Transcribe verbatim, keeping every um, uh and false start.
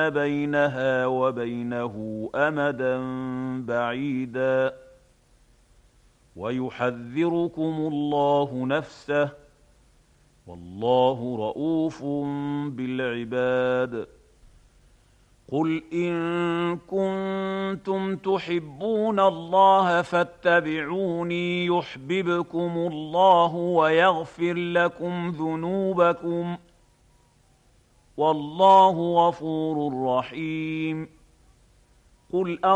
بينها وبينه أمدا بعيدا ويحذركم الله نفسه والله رءوف بالعباد. قل إن كنتم تحبون الله فاتبعوني يحببكم الله ويغفر لكم ذنوبكم والله غفور رحيم. قل